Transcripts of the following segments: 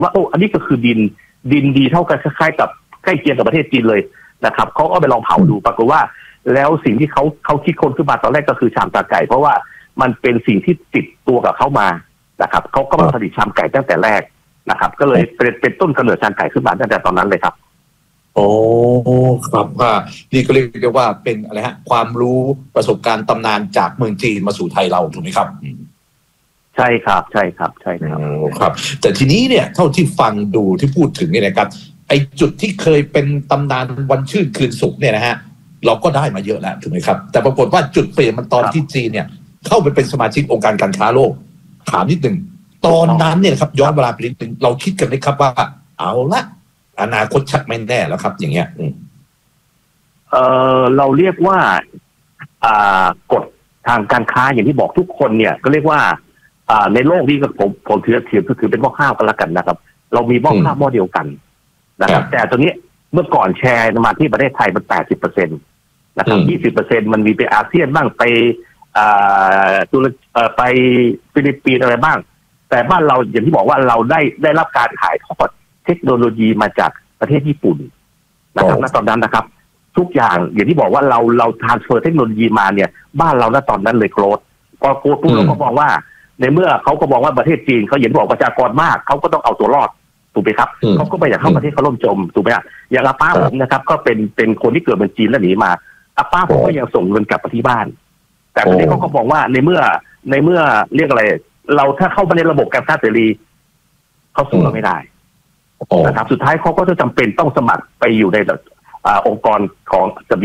ว่าโอ้อันนี้ก็คือดินดีเท่ากันคล้ายๆกับใกล้เคียงกับประเทศจีนเลยนะครับเขาก็ไปลองเผาดูปรากฏว่าแล้วสิ่งที่เขาคิดค้นขึ้นมาตอนแรกก็คือชามตาไก่เพราะว่ามันเป็นสิ่งที่ติดตัวกับเขามานะครับเขาก็มาผลิตชามไก่ตั้งแต่แรกนะครับก็เลยเป็นต้นกำเนิดชามไก่ขึ้นมาตั้งแต่ตอนนั้นเลยครับโอ้ครับว่านี่ก็เรียกได้ว่าเป็นอะไรฮะความรู้ประสบการณ์ตำนานจากเมืองจีนมาสู่ไทยเราถูกไหมครับใช่ครับครับแต่ทีนี้เนี่ยเท่าที่ฟังดูที่พูดถึงเนี่ยนะครับไอ้จุดที่เคยเป็นตำนานวันชื่นคืนสุขเนี่ยนะฮะเราก็ได้มาเยอะแล้วถูกไหมครับแต่ปรากฏว่าจุดเปลี่ยนมันตอนที่จีนเนี่ยเข้าไปเป็นสมาชิกองค์การการค้าโลกถามนิดหนึ่งตอนนั้นเนี่ยครับย้อนเวลาไปนิดหนึ่งเราคิดกันไหมครับว่าเอาละอนาคตชักไม่แน่แล้วครับอย่างเงี้ยเราเรียกว่ากฎทางการค้าอย่างที่บอกทุกคนเนี่ยก็เรียกว่าในโลกนี้ก็ผมถือเป็นหม้อข้าวกันละกันนะครับเรามีหม้อข้าวหม้อเดียวกันนะครับแต่ตอนนี้เมื่อก่อนแชร์มาที่ประเทศไทยมัน 80% นะครับ 20% มันมีไปอาเซียนบ้างไปไปฟิลิปปินส์อะไรบ้างแต่บ้านเราอย่างที่บอกว่าเราได้รับการถ่ายทอดเทคโนโลยีมาจากประเทศญี่ปุ่นนะครับณตอนนั้นนะครับทุกอย่างอย่างที่บอกว่าเราทรานสเฟอร์เทคโนโลยีมาเนี่ยบ้านเราณตอนนั้นเลยโกรธพอโกรธปุ๊บเราก็มองว่าในเมื่อเขาก็มองว่าประเทศจีนเขาเห็นบอกประชากรมากเขาก็ต้องเอาตัวรอดถูกไหมครับเขาก็ไม่อยากเข้าประเทศเขาล่มจมถูกไหมฮะอย่างอาป้าผมนะครับก็เป็นคนที่เกิดเป็นจีนแล้วหนีมาอาป้าผมก็ยังส่งเงินกลับมาที่บ้านแต่ประเทศเขาก็มองว่าในเมื่อเรียกอะไรเราถ้าเข้ามาในระบบการค้าเสรีเขาสู้เราไม่ได้นะครับสุดท้ายเขาก็จะจำเป็นต้องสมัครไปอยู่ในองค์กรของ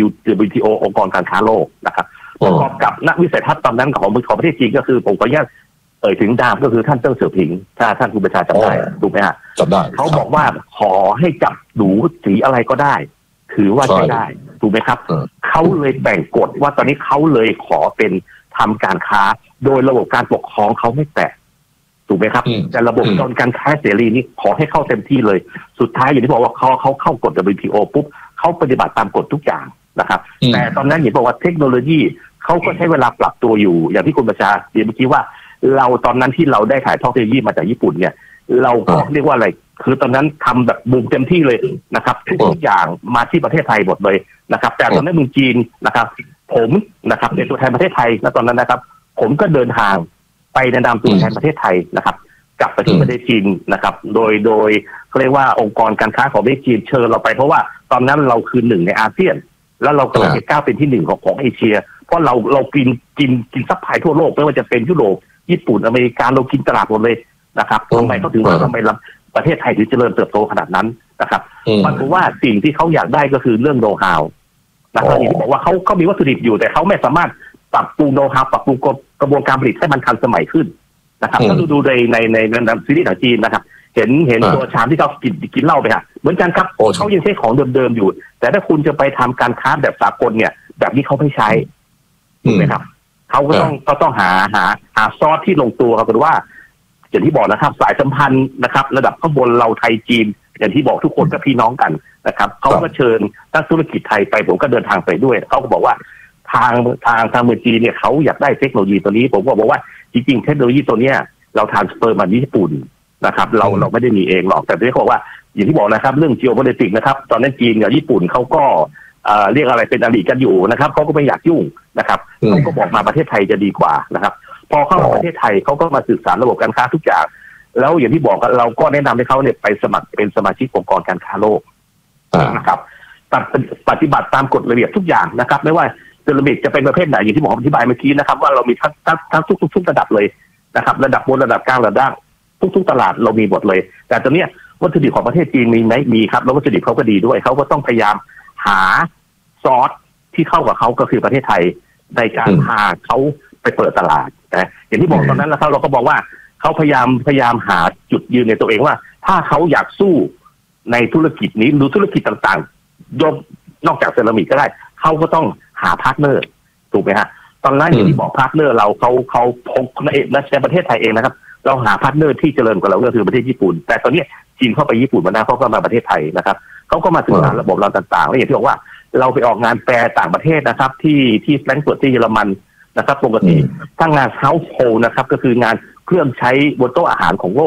WTO องค์กรการค้าโลกนะครับประกอบกับนักวิสัยทัศน์ตอนนั้นของประเทศจีนก็คือผมขออนุญาตถึงดามก็คือท่านเจิ้งเสี่ยวผิงถ้าท่านคุณประชาจำได้ถูกไหมฮะจำได้เขาบอกว่าขอให้จับหนูสีอะไรก็ได้ถือว่าใช้ได้ถูกไหมครับเขาเลยแบ่งกฎว่าตอนนี้เขาเลยขอเป็นทำการค้าโดยระบบการปกครองเขาไม่แตะถูกไหมครับแต่ระบบการค้าเสรีนี้ขอให้เข้าเต็มที่เลยสุดท้ายอย่างที่บอกว่าเขาเข้ากฎ WTO ปุ๊บเขาปฏิบัติตามกฎทุกอย่างนะครับแต่ตอนนั้นอย่างบอกว่าเทคโนโลยีเขาก็ใช้เวลาปรับตัวอยู่อย่างที่คุณประชาเมื่อกี้ว่าเราตอนนั้นที่เราได้ถ่ายทอดเทคโนโลยีมาจากญี่ปุ่นเนี่ยเราก็เรียกว่าอะไรคือตอนนั้นทำแบบบูมเต็มที่เลยนะครับทุกอย่างมาที่ประเทศไทยหมดเลยนะครับแต่ตอนนั้นเมืองจีนนะครับผมนะครับในตัวแทนประเทศไทยณตอนนั้นนะครับผมก็เดินทางไปในนามตัวแทนประเทศไทยนะครับกลับไปที่ประเทศจีนนะครับโดยเขาเรียกว่าองค์กรการค้าของประเทศจีนเชิญเราไปเพราะว่าตอนนั้นเราคือหนึ่งในอาเซียนแล้วเรากำลังจะก้าวเป็นที่หนึ่งของเอเชียเพราะเรากินซัพพลายทั่วโลกไม่ว่าจะเป็นยุโรปญี่ปุ่นอเมริกาเรากินตลาดหมดเลยนะครับทำไมเขาถึงว่าทำไมประเทศไทยถึงเจริญเติบโตขนาดนั้นนะครับมันคือว่าสิ่งที่เขาอยากได้ก็คือเรื่องโน้ตฮาวนะครับอย่างที่บอกว่าเขามีวัตถุดิบอยู่แต่เขาไม่สามารถปรับปรุงโน้ตฮาวปรับปรุงกระบวนการผลิตให้มันทันสมัยขึ้นนะครับถ้าดูในซีรีส์หนังจีนนะครับเห็นตัวชามที่เขากินเหล้าไปฮะเหมือนกันครับเขายังใช้ของเดิมๆอยู่แต่ถ้าคุณจะไปทำการค้าแบบสากลเนี่ยแบบนี้เขาไม่ใช้ถูกไหมครับเขาก็ต้องหาซอสที่ลงตัวครับหรือว่าอย่างที่บอกนะครับสายสัมพันธ์นะครับระดับข้างบนเราไทยจีนอย่างที่บอกทุกคนก็พี่น้องกันนะครับเขาก็เชิญนักธุรกิจไทยไปผมก็เดินทางไปด้วยเขาก็บอกว่าทางเมืองจีนเนี่ยเขาอยากได้เทคโนโลยีตัวนี้ผมก็บอกว่าจริงๆเทคโนโลยีตัวเนี้ยเราทรานสเฟอร์มาที่ญี่ปุ่นนะครับเราไม่ได้มีเองหรอกแต่ที่เขาบอกว่าอย่างที่บอกนะครับเรื่อง geopolitics นะครับตอนนั้นจีนกับญี่ปุ่นเขาก็เรียกอะไรเป็นอริกันอยู่นะครับเขาก็ไม่อยากยุ่งนะครับเขาก็บอกมาประเทศไทยจะดีกว่านะครับพอเข้ามาประเทศไทยเขาก็มาศึกษาระบบการค้าทุกอย่างแล้วอย่างที่บอกเราก็แนะนำให้เขาเนี่ยไปสมัครเป็นสมาชิกองค์กรการค้าโลกนะครับปฏิบัติตามกฎระเบียบทุกอย่างนะครับไม่ว่าระเบียบจะเป็นประเภทไหนอย่างที่ผมอธิบายเมื่อกี้นะครับว่าเรามีทั้งทุกระดับเลยนะครับระดับบนระดับกลางระดับล่างทุกตลาดเรามีหมดเลยแต่ตอนนี้วัตถุดิบของประเทศจีนมีไหมมีครับแล้ววัตถุดิบเขาก็ดีด้วยเขาก็ต้องพยายามหาซอสที่เข้ากับเขาก็คือประเทศไทยในการพาเขาไปเปิดตลาดนะอย่างที่บอกตอนนั้นแล้วเราก็บอกว่าเขาพยายามหาจุดยืนในตัวเองว่าถ้าเขาอยากสู้ในธุรกิจนี้หรือธุรกิจต่างๆยกนอกจากเซรามิกก็ได้เขาก็ต้องหาพาร์ทเนอร์ถูกไหมฮะตอนนั้นอย่างที่บอกพาร์ทเนอร์เราเขาพกในประเทศไทยเองนะครับเราหาพาร์ทเนอร์ที่เจริญกว่าเราก็คือประเทศญี่ปุ่นแต่ตอนนี้จีนเข้าไปญี่ปุ่นมานะเขาก็มาประเทศไทยนะครับเขาก็มาศึกษาระบบเราต่างๆแล้วอย่างที่บอกว่าเราไปออกงานแปลต่างประเทศนะครับที่แฟรงก์เฟิร์ตที่เยอรมันนะครับปกติทั้งงานเฮาส์โฮลนะครับก็คืองานเครื่องใช้บนโต๊ะอาหารของโลก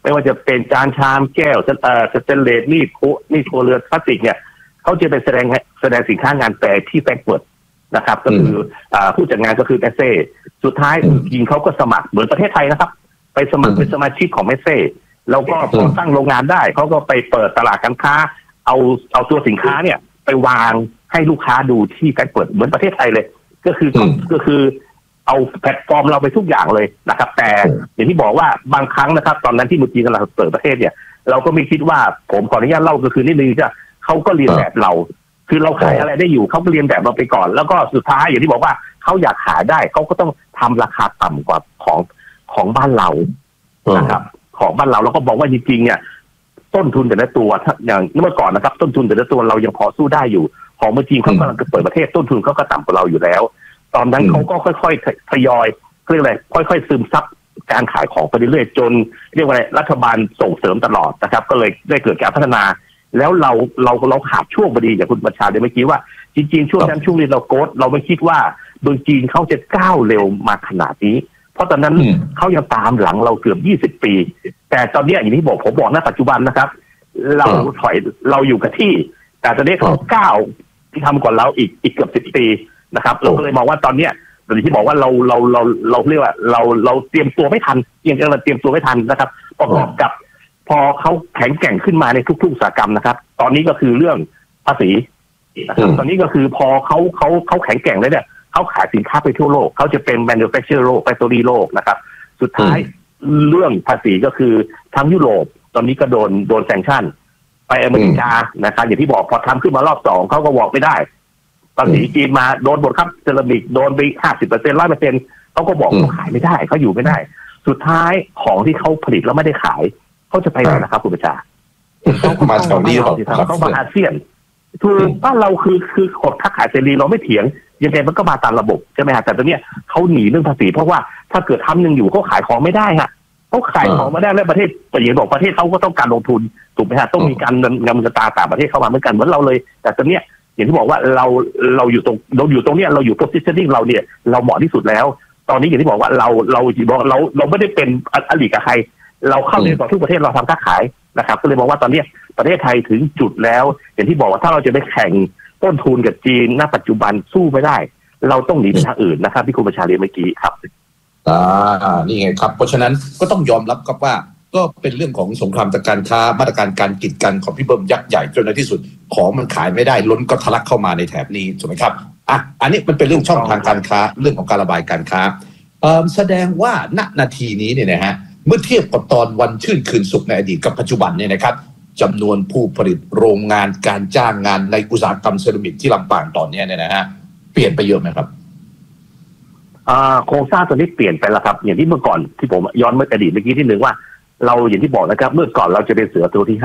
ไม่ว่าจะเป็นจานชามแก้วสเตนเลสมีดครัวเรือนพลาสติกเนี่ยเขาจะไปแสดงสินค้างานแปรที่แฟรงก์เฟิร์ตนะครับก็คือผู้จัดงานก็คือเมเซ่สุดท้ายจริงเขาก็สมัครเหมือนประเทศไทยนะครับไปสมัครเป็นสมาชิกของเมเซ่แล้วก็พอตั้งโรงงานได้เขาก็ไปเปิดตลาดการค้าเอาตัวสินค้าเนี่ยไปวางให้ลูกค้าดูที่แฟรงก์เฟิร์ตเหมือนประเทศไทยเลยก็คือเอาแพลตฟอร์มเราไปทุกอย่างเลยนะครับแต่อย่างที่บอกว่าบางครั้งนะครับตอนนั้นที่มุจีกำลังเปิดประเทศเนี่ยเราก็ไม่คิดว่าผมขออนุญาตเล่าก็คือนิดนึงจะเขาก็เรียนแบบเราคือเราขายอะไรได้อยู่เขาก็เรียนแบบเราไปก่อนแล้วก็สุดท้ายอย่างที่บอกว่าเขาอยากขายได้เขาก็ต้องทำราคาต่ำกว่าของบ้านเรานะครับของบ้านเราแล้วก็บอกว่าจริงๆเนี่ยต้นทุนแต่ละตัวอย่างเมื่อก่อนนะครับต้นทุนแต่ละตัวเรายังพอสู้ได้อยู่ของเมื่อจีนเขากำลังจะเปิดประเทศต้นทุนเขาก็ต่ำกว่าเราอยู่แล้วตอนนั้นเขาก็ค่อยๆทยอยเรียกอะไรค่อยๆซึมซับการขายของไปเรื่อยๆจนเรียกว่ารัฐบาลส่งเสริมตลอดนะครับก็เลยได้เกิดการพัฒนาแล้วเราขาดช่วงพอดีอย่างคุณบัญชาเมื่อกี้ว่าจริงๆช่วงนั้นช่วงนี้เราโกรธเราไม่คิดว่าเมืองจีนเขาจะก้าวเร็วมาขนาดนี้เพราะตอนนั้นเขายังตามหลังเราเกือบ20 ปีแต่ตอนนี้อย่างที่ผมบอกณปัจจุบันนะครับเราอยู่กับที่แต่ตอนนี้เขาก้าวที่ทำก่อนเราอีกเกือบ10 ปีนะครับเราก็เลยมองว่าตอนเนี้ยอย่างที่บอกว่าเราเรียกว่าเราเตรียมตัวไม่ทันยังเราเตรียมตัวไม่ทันนะครับประกอบกับพอเขาแข็งแกร่งขึ้นมาในทุกๆอุตสาหกรรมนะครับตอนนี้ก็คือเรื่องภาษีนะครับตอนนี้ก็คือพอเขาแข็งแกร่งแล้วเนี่ยเขาขายสินค้าไปทั่วโลกเขาจะเป็น manufacturer โลก factory โลกนะครับสุดท้ายเรื่องภาษีก็คือทั้งยุโรปตอนนี้ก็โดนแซงชั่นไปอเมริกานะครับอย่างที่บอกพอทำขึ้นมารอบ2เขาก็บอกไม่ได้ภาษีจีนมาโดนบทครับเซรามิกโดนไป 50% 100%เขาก็บอกเขาขายไม่ได้เขาอยู่ไม่ได้สุดท้ายของที่เขาผลิตแล้วไม่ได้ขายเขาจะไปไหนนะครับคุณประชาเขามาแถวนี้เขามาอาเซียนคือบ้านเราคือขดค้าขายเสรีเราไม่เถียงยังไงมันก็มาตามระบบใช่ไหมฮะแต่ตอนนี้เขาหนีเรื่องภาษีเพราะว่าถ้าเกิดทำยังอยู่เขาขายของไม่ได้ฮะเขาขายของไม่ได้แล้วประเทศอย่างบอกประเทศเขาก็ต้องการลงทุนถูกไหมฮะต้องมีการเงินตาต่างประเทศเข้ามาเหมือนกันเหมือนเราเลยแต่ตอนนี้อย่างที่บอกว่าเราอยู่ตรงเนี้ยเราอยู่ positioning เราเนี่ยเราเหมาะที่สุดแล้วตอนนี้อย่างที่บอกว่าเราไม่ได้เป็นอลิกับใครเราเข้าในต่อทุกประเทศเราทำค้าขายนะครับก็เลยบอกว่าตอนนี้ประเทศไทยถึงจุดแล้วอย่างที่บอกว่าถ้าเราจะไปแข่งต้นทุนกับจีนณปัจจุบันสู้ไม่ได้เราต้องหนีไปทางอื่นนะครับที่คุณประชาเรียนเมื่อกี้ครับนี่ไงครับเพราะฉะนั้นก็ต้องยอมรับครับว่าก็เป็นเรื่องของสงครามทางการค้ามาตรการการกีดกันของพี่เบิ้มยักษ์ใหญ่จนในที่สุดของมันขายไม่ได้ล้นก็ทะลักเข้ามาในแถบนี้ถูกไหมครับอันนี้มันเป็นเรื่องช่องทางการค้าเรื่องของการระบายการค้าแสดงว่าณนาทีนี้เนี่ยนะฮะเมื่อเทียบกับตอนวันชื่นคืนสุขในอดีตกับปัจจุบันเนี่ยนะครับจำนวนผู้ผลิตโรงงานการจ้างงานในอุตสาหกรรมเซรามิกที่ลำปางตอนนี้เนี่ยนะฮะเปลี่ยนไปเยอะไหมครับโครงสร้างตัวนี้เปลี่ยนไปแล้วครับอย่างที่เมื่อก่อนที่ผมย้อนเมื่ออดีตเมื่อกี้ที่หนึ่งว่าเราอย่างที่บอกนะครับเมื่อก่อนเราจะเป็นเสือตัวที่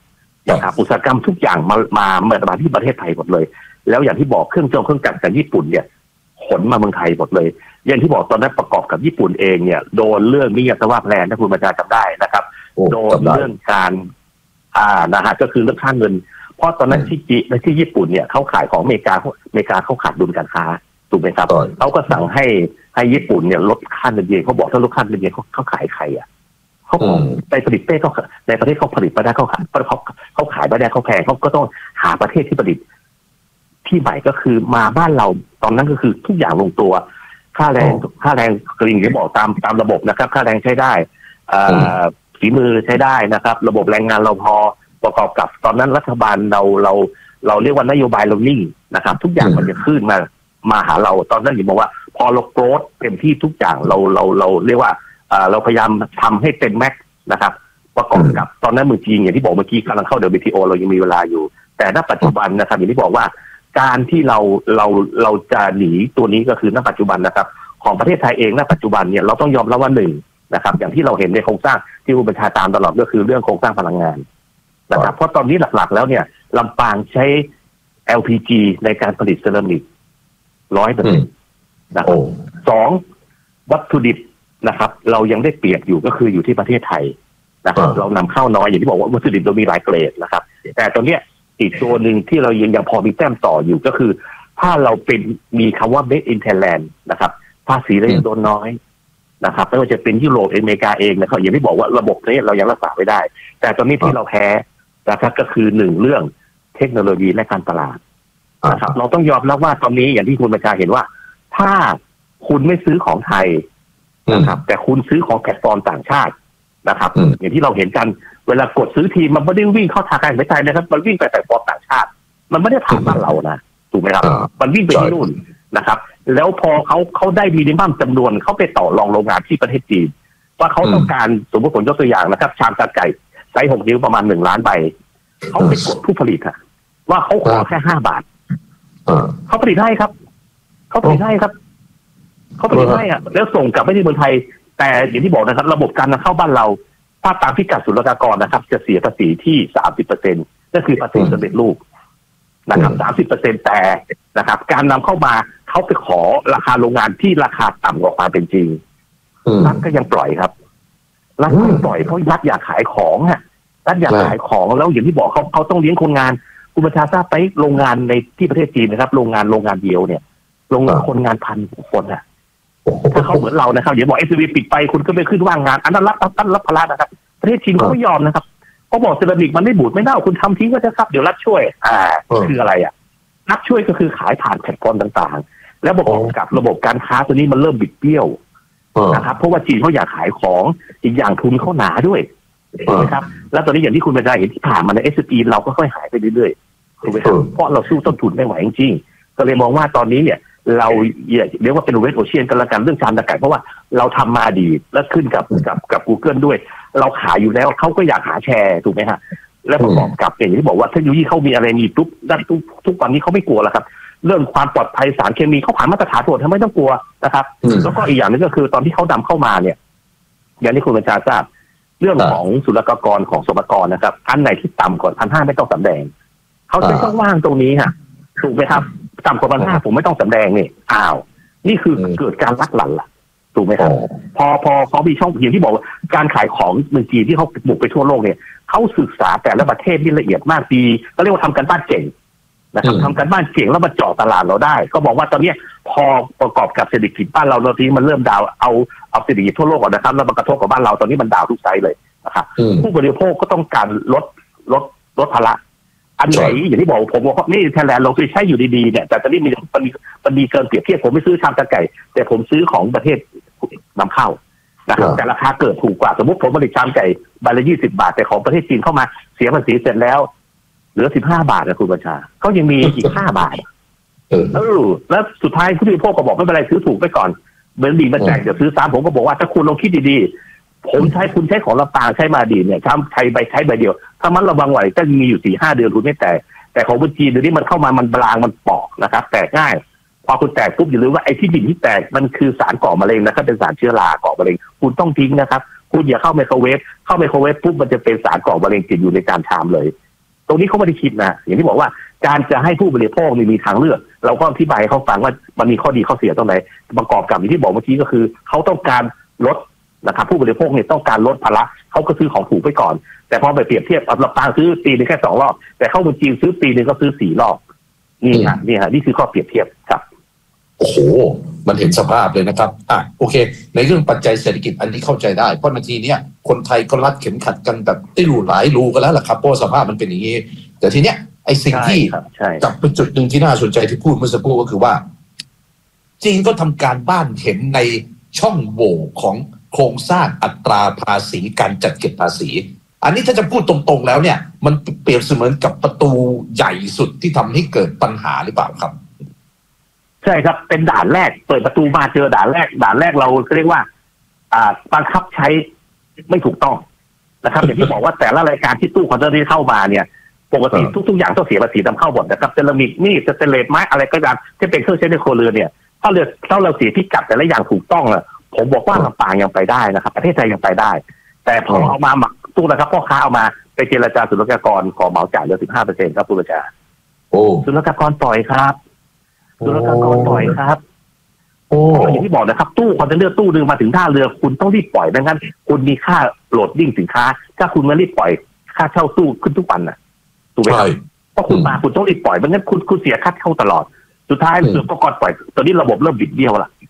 5นะครับอุตสาหกรรมทุกอย่างมาที่ประเทศไทยหมดเลยแล้วอย่างที่บอกเครื่องจักรจากญี่ปุ่นเนี่ยขนมาเมืองไทยหมดเลยอย่างที่บอกตอนนั้นประกอบกับญี่ปุ่นเองเนี่ยโดนเรื่องมิยาซาวะแพลนถ้าคุณประชาจำได้นะครับโดนเรื่องการนะฮะก็คือเรื่องค่าเงินเพราะตอนนั้นที่ญี่ปุ่นเนี่ยเขาขายของอเมริกาเขาขาดดุลการค้าถูกไหมครับเขาก็สั่งให้ญี่ปุ่นเนี่ยลดค่าเงินเยนเขาบอกถ้าลดค่าเงินเยนเขาขายใครเขาในผลิตเป้เขาในประเทศเขาผลิตไม่ได้เขาขายไม่ได้เขาแพงเขาก็ต้องหาประเทศที่ผลิตที่ใหม่ก็คือมาบ้านเราตอนนั้นก็คือทุกอย่างลงตัวค่าแรงกลิ่งที่บอกตามระบบนะครับค่าแรงใช้ได้ฝีมือใช้ได้นะครับระบบแรงงานเราพอประกอบกับตอนนั้นรัฐบาลเราเรียกว่านโยบายเรานิ่งนะครับทุกอย่างมันจะขึ้นมาหาเราตอนนั้นผมบอกว่าพอเราโกรธเต็มที่ทุกอย่างเราเรียกว่าเราพยายามทำให้เต็มแม็กซ์นะครับประกอบกับตอนนั้นเมืองจีนอย่างที่บอกเมื่อกี้กำลังเข้า WTO เรายังมีเวลาอยู่แต่ณปัจจุบันนะครับอย่างที่บอกว่าการที่เราจะหนีตัวนี้ก็คือณปัจจุบันนะครับของประเทศไทยเองณปัจจุบันเนี่ยเราต้องยอมรับว่า1นะครับอย่างที่เราเห็นในโครงสร้างที่ผู้บัญชาการตลอดก็คือเรื่องโครงสร้างพลังงานนะครับเพราะตอนนี้หลักๆแล้วเนี่ยลำปางใช้ LPG ในการผลิตเซรามิก 100% นะครับ2วัตถุดิบนะครับเรายังได้เปรียบอยู่ก็คืออยู่ที่ประเทศไทยนะครับเรานำเข้าน้อยอย่างที่บอกว่าวัตถุดิบเรามีหลายเกรดนะครับแต่ตอนเนี้ยอีกตัวหนึ่งที่เรายังพอมีแต้มต่ออยู่ก็คือถ้าเรามีคำว่า Made in Thailand นะครับภาษีเรายังโดนน้อยนะครับไม่ว่าจะเป็นยุโรปอเมริกาเองนะครับอย่างที่บอกว่าระบบนี้เรายังรักษาไม่ได้แต่ตอนนี้ที่เราแพ้นะครับก็คือหนึ่งเรื่องเทคโนโลยีและการตลาดนะครับเราต้องยอมรับว่าตอนนี้อย่างที่คุณประชาเห็นว่าถ้าคุณไม่ซื้อของไทยนะครับแต่คุณซื้อของแพลตฟอร์มต่างชาตินะครับอย่างที่เราเห็นกันเวลากดซื้อทีมันไม่ได้วิ่งเข้าทางการไม่ใช่นะครับมันวิ่งไปแพลตฟอร์มต่างชาติมันไม่ได้ผ่านบ้านเรานะถูกไหมครับมันวิ่งไปที่นู่นนะครับแล้วพอเขาได้มินิมัมจำนวนเขาไปต่อรองโรงงานที่ประเทศจีนว่าเขาต้องการสมมติผมยกตัวอย่างนะครับชามตาไก่ไซส์6 นิ้วประมาณ1 ล้านใบเขาไปกดผู้ผลิตค่ะว่าเขาขอแค่5 บาทเขาผลิตให้ครับเขาผลิตให้ครับเขาผลิตให้อ่ะแล้วส่งกลับไปที่เมืองไทยแต่อย่างที่บอกนะครับระบบการนำเข้าบ้านเราถ้าตามพิกัดศุลกากรนะครับจะเสียภาษีที่ 30% นั่นคือภาษีสำเร็จรูปนะครับ 30% แต่นะครับการนำเข้ามาเขาไปขอราคาโรงงานที่ราคาต่ำกว่าความเป็นจริงรัฐก็ยังปล่อยครับรัฐก็ยังปล่อยเพราะรัฐอยากขายของฮะรัฐอยากขายของแล้วอย่างที่บอกเขาต้องเลี้ยงคนงานคุณประชาทราบไปโรงงานในที่ประเทศจีนนะครับโรงงานเดียวเนี่ยโรงงานคนงาน1,000 คนอะถ้าเขาเหมือนเรานะครับเดี๋ยวบอก SCB ปิดไปคุณก็ไปขึ้นว่างงานอันนั้นรับภาระนะครับประเทศจีนเขาไม่ยอมนะครับเขาบอกเซรามิกมันไม่บูดไม่เน่าคุณทำทิ้งก็จะครับเดี๋ยวรัฐช่วยคืออะไรอ่ะรัฐช่วยก็คือขายผ่านแพลตฟอร์มต่างๆแล้วประกอบกับระบบการค้าตัวนี้มันเริ่มบิดเบี้ยวนะครับเพราะว่าจีนเขาอยากขายของอีกอย่างทุนเขาหนาด้วยนะครับแล้วตอนนี้อย่างที่คุณบรรยายเห็นที่ผ่านมาใน SCB เราก็ค่อยหายไปเรื่อยๆถูกไหมครับเพราะเราสู้ต้นทุนไม่ไหวจริงๆก็เลยมองว่าตอนนี้เนี่ยเราเรียกว่าเป็นเวทโอเชียนกันละกันเรื่องชามตะไก่เพราะว่าเราทำมาดีและขึ้นกับ Google ด้วยเราขายอยู่แล้วเขาก็อยากหาแชร์ถูกไหมฮะและประกอบกับอย่างที่บอกว่าเทคโนโลยีเขามีอะไรนี่ทุกวันนี้เขาไม่กลัวแล้วครับเรื่องความปลอดภัยสารเคมีเขาผ่านมาตรฐานตรวจทำไมต้องกลัวนะครับแล้วก็อีกอย่างนึงก็คือตอนที่เขานำเข้ามาเนี่ยอย่างที่คุณบัญชาทราบเรื่องของศุลกากรของสมกรนะครับอันไหนที่ต่ำกว่า1,500ไม่ต้องสำแดงเขาใช้ช่องว่างตรงนี้ฮะถูกไหมครับต่ำกว่า1,500ผมไม่ต้องสำแดงนี่อ้าวนี่คือเกิดการลักหลั่นล่ะถูกไหมครับพอเขามีช่องอย่างที่บอกการขายของเมืองจีนที่เขาบุกไปทั่วโลกเนี่ยเขาศึกษาแต่ละประเทศที่ละเอียดมากดีเขาเรียกว่าทำการบ้านเก่งนะครับทำการบ้านเก่งแล้วมาเจาะตลาดเราได้ก็บอกว่าตอนนี้พอประกอบกับเศรษฐกิจบ้านเราตอนนี้มันเริ่มดาวเอาเศรษฐกิจทั่วโลกก่อนนะครับแล้วมันกระทบกับบ้านเราตอนนี้มันดาวทุกไซส์เลยนะครับผู้บริโภคก็ต้องการลดภาระอันไหนอย่างที่บอกผมว่านี่ไทยแลนด์เราเคยใช้อยู่ดีๆเนี่ยแต่ตอนนี้มันมีเกินเปรียบเทียบผมไม่ซื้อชามตะไก่แต่ผมซื้อของประเทศนำเข้านะครับแต่ราคาเกิดถูกกว่าสมมติผมผลิตชามไก่ใบละ20 บาทแต่ของประเทศจีนเข้ามาเสียภาษีเสร็จแล้วเหลือ15 บาทนะคุณประชาก็ยังมีอีก5 บาทแล้วสุดท้ายผู้บริโภคก็บอกไม่เป็นไรซื้อถูกไปก่อนเบนดีมาแจกเดี๋ยวซื้อ3ผมก็บอกว่าถ้าคุณลองคิดดีๆผมคุณใช้ของลำปางใช้มาดีเนี่ยใช้ใบเดียวถ้ามันระวังไหวก็มีอยู่4-5 เดือนคุณไม่แตกแต่ของจีนเดี๋ยวนี้มันเข้ามามันบางมันปอกนะครับแตกง่ายพอคุณแตกปุ๊บอย่าลืมว่าไอ้ที่ดินที่แตกมันคือสารก่อมะเร็งนะครับเป็นสารเชื้อราก่อมะเร็งคุณต้องทิ้งนะครับคุณอย่าเข้าไมโครเวฟปุ๊บมันจะเป็นสารก่อมะเร็งติดอยู่ในการชามเลยตรงนี้เขาไม่ได้คิดนะอย่างที่บอกว่าการจะให้ผู้บริโภคมีทางเลือกเราก็อธิบายให้เขาฟังว่ามันมีข้อดีข้อเสียตรงไหนประกอบกับอย่างที่บอกเมื่อกี้ก็คือเขาต้องการลดนะครับผู้บริโภคเนี่ยต้องการลดภาระเขาก็ซื้อของถูกไปก่อนแต่พอไปเปรียบเทียบลำปางซื้อปีนึงแค่2 รอบแต่เข้าเมืองจีนซื้อปีนึงก็ซื้อ4 รอบนี่คือข้อเปรียบเทียบครับโอ้โหมันเห็นสภาพเลยนะครับโอเคในเรื่องปัจจัยเศรษฐกิจอันนี้เข้าใจได้เพราะนาทีเนี้ยคนไทยก็รัดเข็มขัดกันแบบได้รูหลายรูกันแล้วล่ะครับเพราะสภาพมันเป็นอย่างนี้แต่ทีเนี้ยไอ้สิ่งที่จับเป็นจุดหนึ่งที่น่าสนใจที่พูดเมื่อสักครู่ก็คือว่าจีนก็ทำการบ้านเห็นในช่องโหว่ของโครงสร้างอัตราภาษีการจัดเก็บภาษีอันนี้ถ้าจะพูดตรงๆแล้วเนี่ยมันเปรียบเสมือนกับประตูใหญ่สุดที่ทำให้เกิดปัญหาหรือเปล่าครับใช่ครับเป็นด่านแรกเปิดประตูมาเจอด่านแรกเราเรียกว่าบังคับใช้ไม่ถูกต้องนะครับ อย่างที่บอกว่าแต่ละรายการที่ตู้คอนเทนเนอร์เข้ามาเนี่ยปกติทุกอย่างต้องเสียภาษีนำเข้าหมดนะครับเซรามิกนี่สเตนเลสไม้อะไรก็ตามที่เป็นเครื่องใช้ในครัวเรือนเนี่ยถ้าเราเสียพิกัดแต่ละอย่างถูกต้องอะผมบอกว่าลำปางยังไปได้นะครับประเทศไทยยังไปได้แต่พอเอามาหมักตู้นะครับพ่อค้าเอามาไปเจรจาศุลกากรขอเหมาจ่ายเหลือ 15% ครับผู้บริจาคศุลกากรปล่อยครับศุลกากรปล่อยครับอย่างที่บอกนะครับตู้คอนเทนเนอร์ตู้นึงมาถึงท่าเรือคุณต้องรีบปล่อยไม่งั้นคุณมีค่าโหลดดิ้งสินค้าถ้าคุณไม่รีบปล่อยค่าเช่าตู้ขึ้นทุกวันน่ะถูกไหมครับเพราะคุณมาคุณต้องรีบปล่อยไม่งั้นคุณเสียค่าเช่าตลอดสุดท้ายศุลกากรปล่อยตอนนี้ระบบเริ่มบิดเบี้ยวละ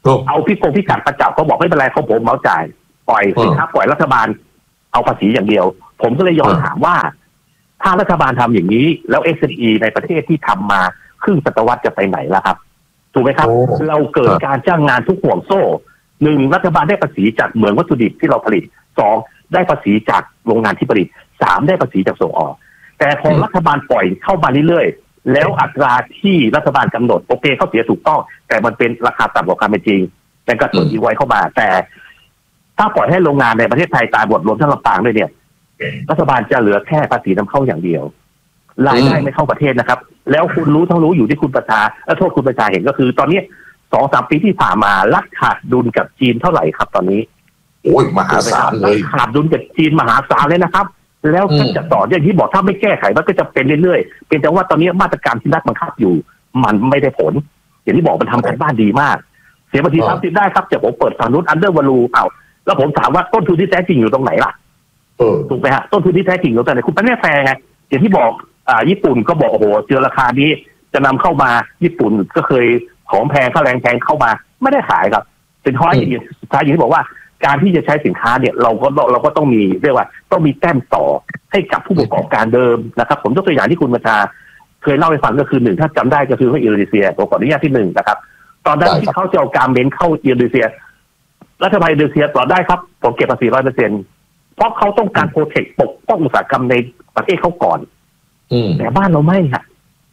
เอาพิกัดประจับเขาบอกไม่เป็นไรเขาผมเหมาจ่ายปล่อยสินค้าปล่อยรัฐบาลเอาภาษีอย่างเดียวผมก็เลยย้อนถามว่าถ้ารัฐบาลทำอย่างนี้แล้ว SME ในประเทศที่ทำมาครึ่งศตวรรษจะไปไหนล่ะครับถูกไหมครับเราเกิดการจ้างงานทุกห่วงโซ่หนึ่งรัฐบาลได้ภาษีจากเหมืองวัตถุดิบที่เราผลิตสองได้ภาษีจากโรงงานที่ผลิตสามได้ภาษีจากส่งออกแต่พอรัฐบาลปล่อยเข้ามาเรื่อยๆแล้วอัตราที่รัฐบาลกำหนดโอเคเขาเสียถูกต้องแต่มันเป็นราคาต่ำกว่าความเป็นจริงแต่ก็ส่วนที่ไว้เข้ามาแต่ถ้าปล่อยให้โรงงานในประเทศไทยตายหมดรวมทั้งลำปางด้วยเนี่ยรัฐบาลจะเหลือแค่ภาษีนำเข้าอย่างเดียวรายได้ไม่เข้าประเทศนะครับแล้วคุณรู้ทั้งรู้อยู่ที่คุณประชาโทษคุณประชาเห็นก็คือตอนนี้ 2-3 ปีที่ผ่านมารัฐขาดดุลกับจีนเท่าไหร่ครับตอนนี้โอ้ยมหาศาลเลยขาดดุลกับจีนมหาศาลเลยนะครับแล้วถ้าจะต่ออย่างที่บอกถ้าไม่แก้ไขมันก็จะเป็นเรื่อยๆเป็นแต่ว่าตอนนี้มาตรการที่รัฐบังคับอยู่มันไม่ได้ผลอย่างที่บอกมันทำการบ้านดีมากเสียภาษี30ได้ครับจะผมเปิดฝั่งนู้นอันเดอร์วาลูแล้วผมถามว่าต้นทุนที่แท้จริงอยู่ตรงไหนล่ะถูกไหมฮะต้นทุนที่แท้จริงอยู่ตรงไหนคุณไม่แน่แฟร์ไงอย่างที่บอกญี่ปุ่นก็บอกโอ้โหเจอราคานี้จะนำเข้ามาญี่ปุ่นก็เคยของแพงค่าแรงแพงเข้ามาไม่ได้ขายครับสุดท้ายอย่างที่บอกว่าการที่จะใช้สินค้าเนี่ยเราก็ต้องมีเรียกว่าต้องมีแต้มต่อให้กับผู้ประกอบการเดิมนะครับผมยกตัวอย่างที่คุณบัญชาเคยเล่าให้ฟังก็คือหนึ่งถ้าจำได้ก็คือว่าอินโดนีเซียผมขออนุญาตที่หนึ่งนะครับตอนนั้นที่เขาจะเอาการเมนเข้าอินโดนีเซียรัฐบาลอินโดนีเซียตอบได้ครับผมเก็บภาษี 100%เพราะเขาต้องการโปรเทคปกป้องอุตสาหกรรมในประเทศเขาก่อนแต่บ้านเราไม่ฮะ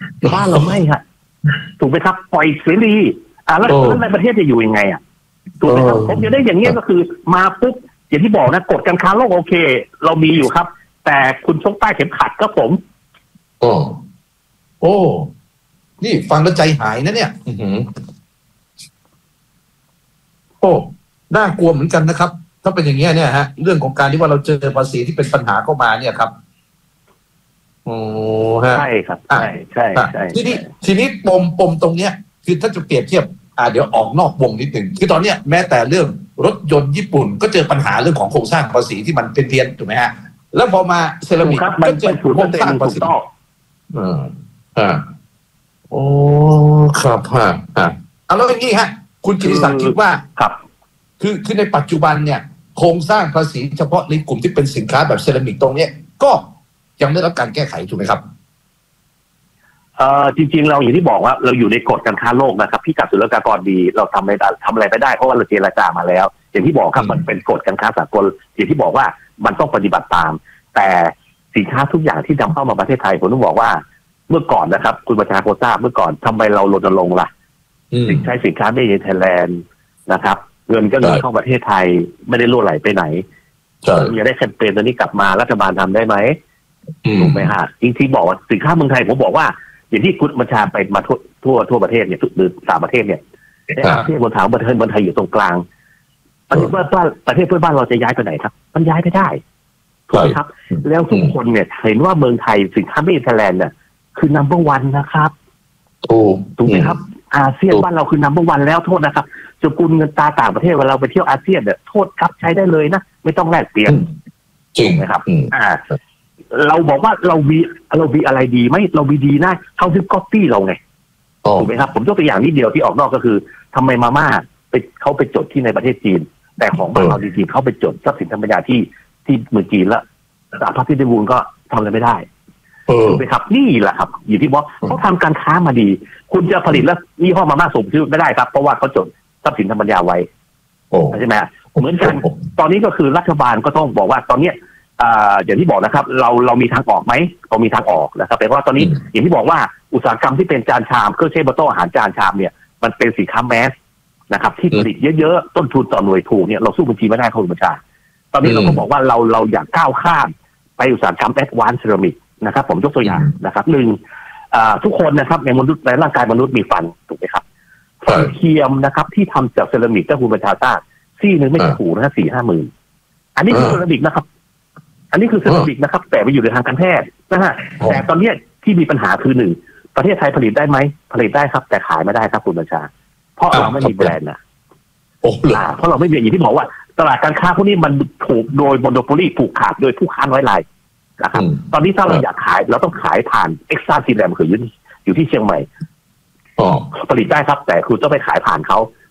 ถูกไหมครับปล่อยเสรีแล้วในประเทศจะอยู่ยังไงถูกไหมครับผมจะได้อย่างเงี้ยก็คือมาปุ๊บอย่างที่บอกนะกฎการค้าโลกโอเคเรามีอยู่ครับแต่คุณชกใต้เข็มขัดก็ผมโอ้นี่ฟังแล้วใจหายนะเนี่ยโอ้น่ากลัวเหมือนกันนะครับถ้าเป็นอย่างเงี้ยเนี่ยฮะเรื่องของการที่ว่าเราเจอภาษีที่เป็นปัญหาเข้ามาเนี่ยครับโอ้ฮะใช่ครับใช่ทีนี้ปมตรงเนี้ยคือถ้าจะเปรียบเทียบเดี๋ยวออกนอกวงนิดหนึ่งคือตอนเนี้ยแม้แต่เรื่องรถยนต์ญี่ปุ่นก็เจอปัญหาเรื่องของโครงสร้างภาษีที่มันเพี้ยนถูกไหมฮะแล้วพอมาเซรามิกก็เจอโครงสร้างภาษีโอ้ครับแล้วอย่างนี้ฮะคุณกิติศักดิ์คิดว่าครับคือในปัจจุบันเนี่ยโครงสร้างภาษีเฉพาะในกลุ่มที่เป็นสินค้าแบบเซรามิกตรงเนี้ยก็ยังไม่ได้รับการแก้ไขถูกไหมครับจริงๆเราอย่างที่บอกว่าเราอยู่ในกฎการค้าโลกนะครับพิกัดศุลกากรดีเราทำอะไรไปได้เพราะว่าเราเจรจามาแล้วอย่างที่บอกครับมันเป็นกฎการค้าสากลอย่างที่บอกว่ามันต้องปฏิบัติตามแต่สินค้าทุกอย่างที่นำเข้ามาประเทศไทยผมต้องบอกว่าเมื่อก่อนนะครับคุณประชาชนทราบเมื่อก่อนทำไมเรารณรงค์ล่ะใช้สินค้าไม่ในไทยแลนด์นะครับเงินก็เงินเข้าประเทศไทยไม่ได้รั่วไหลไปไหนจะได้แคมเปญตัวนี้กลับมารัฐบาลทำได้ไหมถูกไหมฮะจริงๆบอกว่าสินค้าเมืองไทยผมบอกว่าอย่างที่คุณบัญชาไปมาทั่วประเทศเนี่ยหรือต่างประเทศเนี่ยประเทศบนฐานประเทศบนไทยอยู่ตรงกลางประเทศเพื่อนบ้านเราจะย้ายไปไหนครับมันย้ายไปได้ถูกไหมครับแล้วทุกคนเนี่ยเห็นว่าเมืองไทยสินค้าไม่อินเตอร์แลนด์เนี่ยคือ number 1นะครับถูกไหมครับอาเซียนบ้านเราคือ number 1แล้วโทษนะครับสกุลเงินตาต่างประเทศเวลาเราไปเที่ยวอาเซียนเนี่ยโทษครับใช้ได้เลยนะไม่ต้องแลกเปลี่ยนจริงไหมครับเราบอกว่าเรามีอะไรดีไหมเรามีดีนะเขาซื้อก๊อปปี้เราไงถูกไหมครับผมยกตัวอย่างนิดเดียวที่ออกนอกก็คือทำไมมาม่าเขาไปจดที่ในประเทศจีนแต่ของบ้านเราจริงๆเขาไปจดทรัพย์สินธรรมดาที่เมืองจีนแล้วสหภาพที่ได้บูลก็ทำอะไรไม่ได้ถูกไหมครับนี่แหละครับอยู่ที่บอกเขาทำการค้ามาดีคุณจะผลิตแล้วยี่ห้อมาม่าส่งซื้อไม่ได้ครับเพราะว่าเขาจดทรัพย์สินธรรมดาไว้ใช่ไหมเหมือนกันตอนนี้ก็คือรัฐบาลก็ต้องบอกว่าตอนนี้อย่างที่บอกนะครับเรามีทางออกไหมเรามีทางออกนะครับเพราะว่าตอนนี้อย่างที่บอกว่าอุตสาหกรรมที่เป็นจานชามเครื่องใช้บนโต๊ะอาหารจานชามเนี่ยมันเป็นสินค้าแมสนะครับที่ผลิตเยอะๆต้นทุนต่อหน่วยถูกเนี่ยเราสู้บัญชีไม่ได้ครับคุณบัญชาตอนนี้เราก็บอกว่าเราอยากก้าวข้ามไปอุตสาหกรรมแอดวานซ์เซรามิกนะครับผมยกตัวอย่างนะครับหนึ่งทุกคนนะครับในมนุษย์ในร่างกายมนุษย์มีฟันถูกไหมครับฟันเทียมนะครับที่ทำจากเซรามิกถ้าคุณบัญชาทราบซี่นึงไม่ถูกนะ4-5 หมื่นอันนี้คือเซรามิกนะครับอันนี้คือเซรามิกนะครับแต่ไปอยู่ในทางการแพทย์นะฮะแต่ตอนนี้ที่มีปัญหาคือหนึ่งประเทศไทยผลิตได้ไหมผลิตได้ครับแต่ขายไม่ได้ครับคุณบัญชาเพราะเราไม่มีแบรนด์นะเพราะเราไม่มีอย่างที่บอกว่าตลาดการค้าพวกนี้มันถูกโดยโมโนโพลีผูกขาดโดยผู้ค้าน้อยรายนะครับตอนนี้ถ้าเราอยากขายเราต้องขายผ่านเอ็กซ่าซีแรมคืออยู่ที่เชียงใหม่ผลิตได้ครับแต่คุณต้องไปขายผ่านเขาผ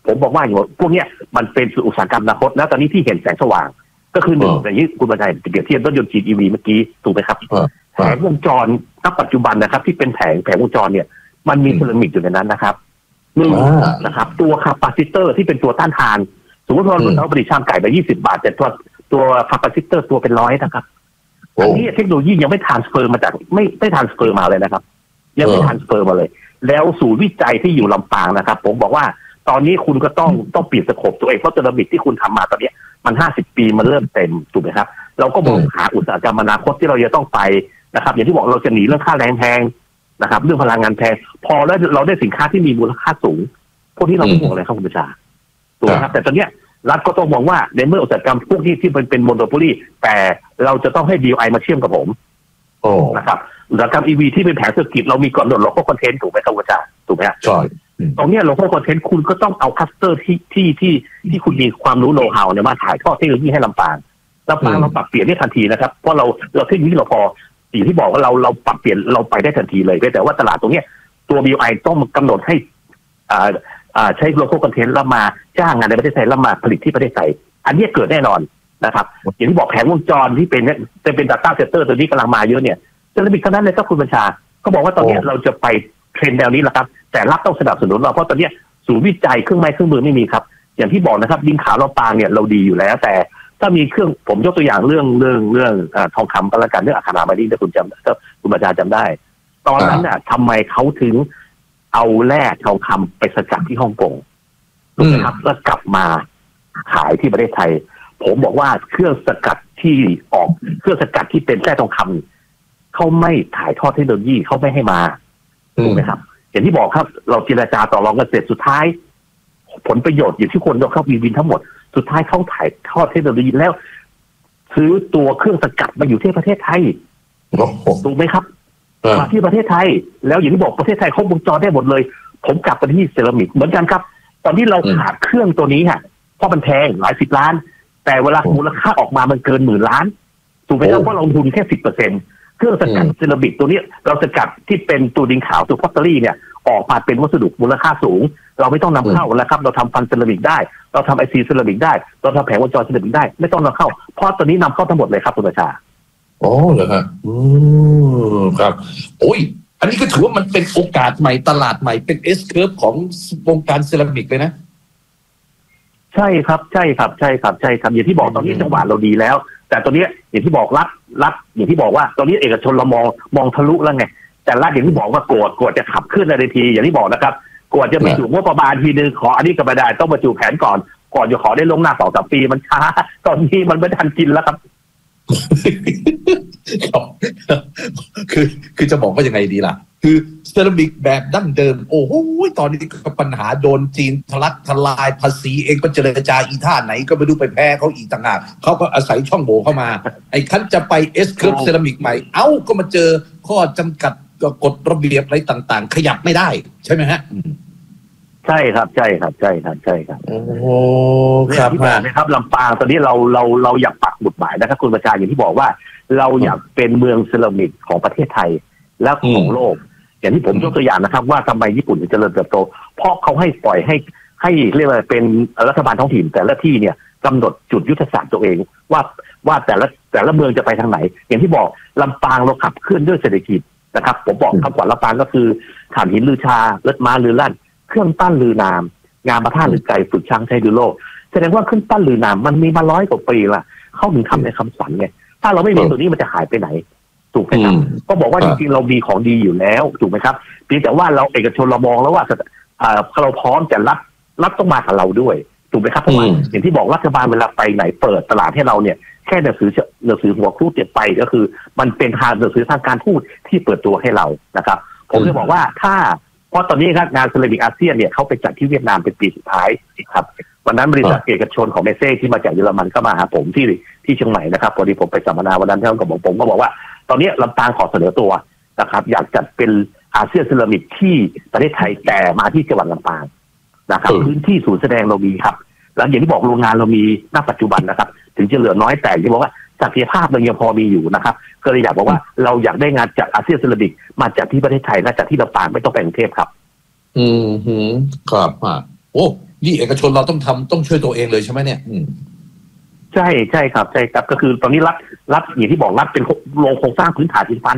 ผมบอกว่าอย่างพวกเนี้ยมันเป็นอุตสาหกรรมอนาคตแล้วตอนนี้ที่เห็นแสงสว่างก็คือหนึ่งอย่างนี้คุณบรรยายเปรียบเทียบรถยนต์ EV เมื่อกี้ถูกไหมครับแผงวงจรณปัจจุบันนะครับที่เป็นแผงวงจรเนี่ยมันมีเซรามิกอยู่ในนั้นนะครับหนึ่งนะครับตัวคาปาซิเตอร์ที่เป็นตัวต้านทานสมมติว่าเราผลิตชามไก่ไป20 บาทแต่ตัวคาปาซิเตอร์ตัวเป็น100นะครับอันนี้เทคโนโลยียังไม่ทรานสเฟอร์มาจากไม่ทรานสเฟอร์มาเลยนะครับยังไม่ทรานสเฟอร์มาเลยแล้วศูนย์วิจัยที่อยู่ลำปางนะครับผมบอกว่าตอนนี้คุณก็ต้องเปลี่ยนสโคปตัวเองเพราะเซรามิกที่คุณทำมาตอนนี้มัน50 ปีมันเริ่มเต็มถูกไหมครับเราก็มองหาอุตสาหกรรมอนาคตที่เราจะต้องไปนะครับอย่างที่บอกเราจะหนีเรื่องค่าแรงแพงนะครับเรื่องพลังงานแพงพอแล้วเราได้สินค้าที่มีมูลค่าสูงพวกที่เราไม่ห่วงอะไรครับคุณประชาถูกไหมครับแต่ตอนเนี้ยรัฐก็ต้องมองว่าในเมื่ออุตสาหกรรมพวกที่เป็นโมโนโพลีแต่เราจะต้องให้ DI มาเชื่อมกับผมนะครับอุตสาหกรรม EV ที่เป็นแผงเศรษฐกิจเรามีกำหนดโลโก้คอนเทนต์ถูกไหมครับคุณประชาถูกไหมครับใช่ตรงนี้โลโก้คอนเทนต์คุณก็ต้องเอาคัสเตอร์ที่คุณมีความรู้โน้ตฮาวเนี่ยมาถ่ายทอดเทคโนโลยีให้ลำปางเราปรับเปลี่ยนได้ทันทีนะครับเพราะเราเทคโนโลยีเราพออย่างที่บอกว่าเราปรับเปลี่ยนเราไปได้ทันทีเลยแต่ว่าตลาดตรงนี้ตัว BI ต้องกำหนดให้ใช้โลโก้คอนเทนต์แล้วมาจ้างงานในประเทศไทยแล้วมาผลิตที่ประเทศไทยอันนี้เกิดแน่นอนนะครับอย่างที่บอกแผงวงจรที่เป็น data center ตัวนี้กำลังมาเยอะเนี่ยเซรามิกเท่านั้นเลยครับคุณบัญชาเขาบอกว่าตอนนี้เราจะไปเทรนด์แนวนี้แหละครับแต่รัฐต้องสนับสนุนเราเพราะตอนนี้ศูนย์วิจัยเครื่องไม้เครื่องมือไม่มีครับอย่างที่บอกนะครับดินขาวลำปางเนี่ยเราดีอยู่แล้วแต่ถ้ามีเครื่องผมยกตัวอย่างเรื่องทองคำประกันเรื่องอัครามาดีถ้าคุณบัญชาจำได้ตอนนั้นน่ะทำไมเขาถึงเอาแร่ทองคำไปสกัดที่ฮ่องกงนะครับแล้วกลับมาขายที่ประเทศไทยผมบอกว่าเครื่องสกัดที่เป็นแร่ทองคำเขาไม่ถ่ายทอดเทคโนโลยีเขาไม่ให้มาถูกไหมครับอย่างที่บอกครับเราเจรจาต่อรองกันเสร็จสุดท้ายผลประโยชน์อยู่ที่คนเราเข้าวินทั้งหมดสุดท้ายเขาถ่ายทอดเทคโนโลยีแล้วซื้อตัวเครื่องสกัดมาอยู่ที่ประเทศไทยถูกไหมครับมาที่ประเทศไทยแล้วอย่างที่บอกประเทศไทยครบวงจรได้หมดเลยผมกลับไปที่เซรามิกเหมือนกันครับตอนที่เราขาดเครื่องตัวนี้ฮะเพราะมันแพงหลาย10 ล้านแต่เวลามูลค่าออกมามันเกิน10,000 ล้านถูกไหมครับเพราะเราลงทุนแค่ 10%เครื่องสกัดเซรามิกตัวนี้เราสกัดที่เป็นตัวดินขาวตัวพอตเตอรี่เนี่ยออกมาเป็นวัสดุมูลค่าสูงเราไม่ต้องนำเข้าแล้วครับเราทำฟันเซรามิกได้เราทำICเซรามิกได้เราทำแผงวงจรเซรามิกได้ไม่ต้องนำเข้าเพราะตัวนี้นำเข้าทั้งหมดเลยครับคุณประชาอ๋อเหรอครับครับโอ้ยอันนี้ก็ถือว่ามันเป็นโอกาสใหม่ตลาดใหม่เป็น S curve ของวงการเซรามิกเลยนะใช่ครับอย่างที่บอกตอนนี้จังหวะเราดีแล้วแต่ตอนนี้อย่างที่บอกรัฐอย่างที่บอกว่าตอนนี้เอกชนเรามองทะลุแล้วไงแต่รัฐอย่างที่บอกว่าโกรธจะขับเคลื่อนในทีอย่างที่บอกนะครับโกรธจะไปสู่งบประมาณทีนึงขออันนี้ก็ไม่ได้ต้องมาจูแผนก่อนจะขอได้ลงหน้า2-3 ปีมันช้าตอนนี้มันไม่ทันกินแล้วครับคือจะบอกว่ายังไงดีล่ะคือเซรามิกแบบดั้งเดิมโอ้โหตอนนี้ก็ปัญหาโดนจีนทลายภาษีเองก็เจรจาอีท่าไหนก็ไม่รู้ไปแพ้เขาอีกต่างหากเขาก็อาศัยช่องโหว่เข้ามาไอ้คันจะไปS curveเซรามิกใหม่ก็มาเจอข้อจำกัดกฎระเบียบอะไรต่างๆขยับไม่ได้ใช่ไหมฮะใช่ครับโอ้ครับนะครับลำปางตอนนี้เราอยากปักหมุดหมายนะครับคุณประชาอย่างที่บอกว่าเราอยากเป็นเมืองเซรามิกของประเทศไทยและของโลกอย่างที่ผมยกตัวอย่างนะครับว่าทำไมญี่ปุ่นถึงเจริญเติบโตเพราะเขาให้ปล่อยให้เรียกว่าเป็นรัฐบาลท้องถิ่นแต่ละที่เนี่ยกำหนดจุดยุทธศาสตร์ตัวเองว่าแต่ละเมืองจะไปทางไหนอย่างที่บอกลำปางเราขับเคลื่อนด้วยเศรษฐกิจนะครับผมบอกคำขวัญลำปางก็คือถ่านหินลือชาเลือดม้าลือลั่นเครื่องปั้นลือนามงานพระธาตุลือไกรฝึกช้างใช้ดูโลกแสดงว่าเครื่องปั้นลือนามมันมีมา100 กว่าปีละเข้าถึงทำในคำสั่งไงถ้าเราไม่มีตัวนี้มันจะหายไปไหนถูกไหมครับก็บอกว่าจริงๆเรามีของดีอยู่แล้วถูกไหมครับเพียงแต่ว่าเราเอกชนเรามองแล้วว่าเราพร้อมจะรับต้องมากับเราด้วยถูกไหมครับเพราะว่าอย่างที่บอกรัฐบาลเวลาไปไหนเปิดตลาดให้เราเนี่ยแค่หนังสือหัวครูดไปก็คือมันเป็นทางหนังสือทางการทูตที่เปิดตัวให้เรานะครับผมจะบอกว่าเพราะตอนนี้ครับงานเซรามิกอาเซียนเนี่ยเขาไปจัดที่เวียดนามเป็นปีสุดท้ายครับวันนั้นบริษัทเอกชนของเมเซ่ที่มาจากเยอรมันก็มาหาผมที่เชียงใหม่นะครับพอดีผมไปสัมมนาวันนั้นท่านก็บอกผมก็บอกว่าตอนนี้ลำปางขอเสนอตัวนะครับอยากจัดเป็นอาเซียนเซรามิกที่ประเทศไทยแต่มาที่จังหวัดลำปางนะครับพื้นที่ศูนย์แสดงเรามีครับแล้วอย่างที่บอกโรงงานเรามีณปัจจุบันนะครับถึงจะเหลือน้อยแต่ที่บอกว่าศักยภาพเรายังพอมีอยู่นะครับก็เลยอยากบอกว่าเราอยากได้งานจากอาเซียนเซรามิกมาจากที่ประเทศไทยและจากที่ลำปางไม่ต้องไปกรุงเทพครับครับโอ้นี่เอกชนเราต้องช่วยตัวเองเลยใช่ไหมเนี่ยใช่ครับก็คือตอนนี้รัฐอย่างที่บอกรัฐเป็นโรงโครงสร้างพื้นฐานอินฟา